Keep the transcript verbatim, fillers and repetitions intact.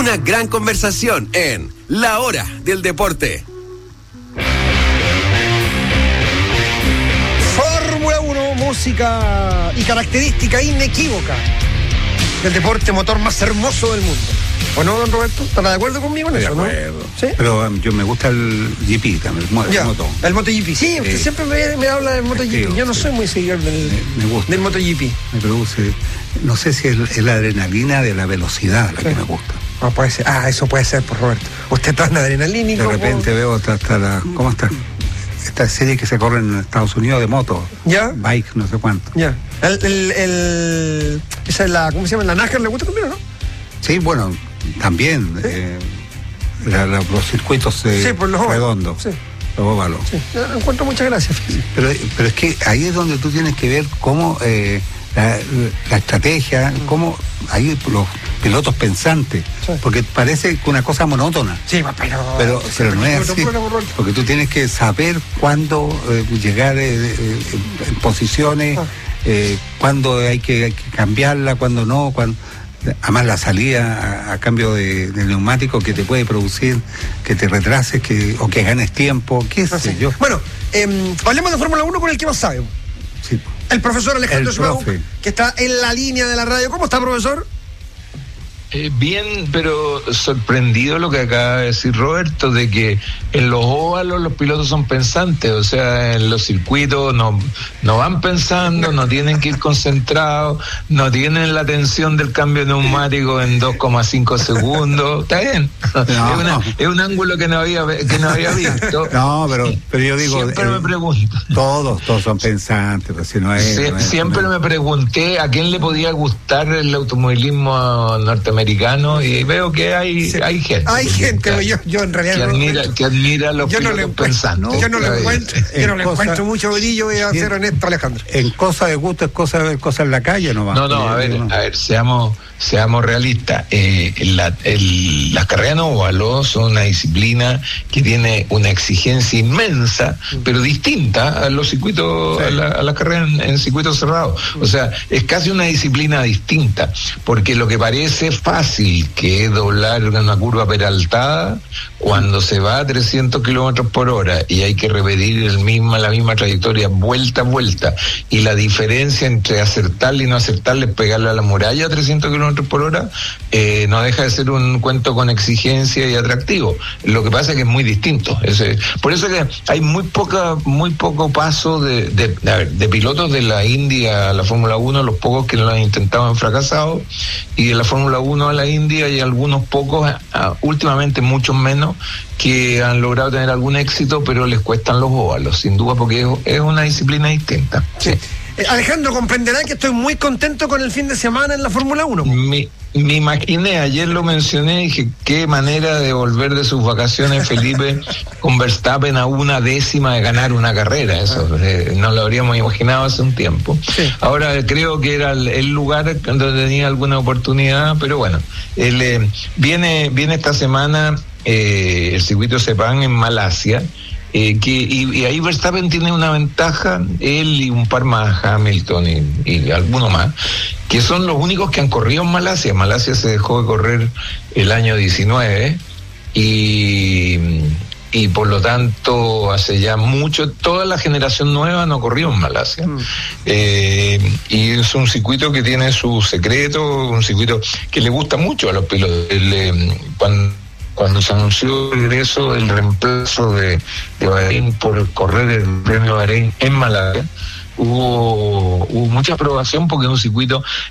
Una gran conversación en La Hora del Deporte. Fórmula uno, música y característica inequívoca del deporte motor más hermoso del mundo. ¿O no, don Roberto? ¿Está de acuerdo conmigo en eso, no? De acuerdo. ¿Sí? Pero um, yo me gusta el G P también, el, ya, moto. El MotoGP. Sí, usted eh, siempre me, me habla del MotoGP. Sí, yo no soy muy seguidor del, me, me gusta, del MotoGP. Me produce, no sé si es, es la adrenalina de la velocidad la sí. que me gusta. Ah, puede ser. Ah, eso puede ser, por Roberto. Usted está en adrenalínico. De repente por... veo hasta, hasta la... ¿Cómo está? Esta serie que se corre en Estados Unidos de moto. ¿Ya? Bike, no sé cuánto. Ya. El, el, el, esa es la... ¿Cómo se llama? ¿La NASCAR le gusta también o no? Sí, bueno... También ¿sí? eh, la, la, los circuitos eh, sí, los redondos, sí. los óvalos. Sí. No, encuentro muchas gracias. Pero, pero es que ahí es donde tú tienes que ver cómo eh, la, la estrategia, mm. cómo ahí los pilotos pensantes, sí. porque parece una cosa monótona. Sí, pero, pero, pero no es así, porque tú tienes que saber cuándo eh, llegar eh, eh, en posiciones, ah. eh, cuándo hay que, hay que cambiarla, cuándo no, cuándo... Además la salida a, a cambio de, de neumático que te puede producir que te retrases que, o que ganes tiempo, qué sé sí. yo. Bueno, eh, hablemos de Fórmula uno con el que más sabe. Sí. El profesor Alejandro Schmau, que está en la línea de la radio. ¿Cómo está, profesor? Eh, bien, pero sorprendido lo que acaba de decir Roberto, de que en los óvalos los pilotos son pensantes, o sea, en los circuitos no, no van pensando, no tienen que ir concentrados, no tienen la tensión del cambio neumático en dos coma cinco segundos, está bien, no, es, una, no. es un ángulo que no había que no había visto. No, pero, pero yo digo, siempre eh, me pregunto. Todos, todos son pensantes, pero si no es, Sie- no es siempre no es. me pregunté a quién le podía gustar el automovilismo norteamericano. Americano y veo que hay sí. hay gente hay gente que, yo, yo en realidad que no admira no, que admira a los yo no le pensantes. No, yo no le encuentro yo no le cosa, encuentro mucho brillo, voy a ser honesto, Alejandro. En cosa de gusto es cosa de ver cosas en la calle nomás. No, no, a ver, no. a ver, seamos seamos realistas. Eh, la, el, las carreras en óvalo son una disciplina que tiene una exigencia inmensa, mm. pero distinta a los circuitos, sí. a, la, a las carreras en, en circuitos cerrados. Mm. O sea, es casi una disciplina distinta, porque lo que parece fácil, que es doblar una curva peraltada, cuando se va a trescientos kilómetros por hora y hay que repetir el misma, la misma trayectoria vuelta a vuelta, y la diferencia entre acertarle y no acertarle es pegarle a la muralla a trescientos kilómetros por hora, eh, no deja de ser un cuento con exigencia y atractivo. Lo que pasa es que es muy distinto. Es, por eso que hay muy poca, muy poco paso de, de, de, de pilotos de la India a la Fórmula uno, los pocos que lo han intentado han fracasado, y de la Fórmula uno a la India hay algunos pocos, uh, últimamente muchos menos, que han logrado tener algún éxito, pero les cuestan los óvalos, sin duda, porque es, es una disciplina distinta. Sí. Eh, Alejandro, comprenderá que estoy muy contento con el fin de semana en la Fórmula uno. Me, me imaginé, ayer lo mencioné, dije, qué manera de volver de sus vacaciones Felipe con Verstappen a una décima de ganar una carrera. Eso eh, no lo habríamos imaginado hace un tiempo. Sí. Ahora creo que era el, el lugar donde tenía alguna oportunidad, pero bueno, él, eh, viene, viene esta semana eh, el circuito Sepang en Malasia. Eh, que y, y ahí Verstappen tiene una ventaja, él y un par más, Hamilton y, y alguno más, que son los únicos que han corrido en Malasia. Malasia se dejó de correr el año diecinueve y, y por lo tanto hace ya mucho, toda la generación nueva no corrió en Malasia. Mm. Eh, y es un circuito que tiene su secreto, un circuito que le gusta mucho a los pilotos. El, eh, cuando Cuando se anunció el regreso, el reemplazo de, de Bahrein por correr el premio Bahrein en Malasia, hubo, hubo mucha aprobación porque es un circuito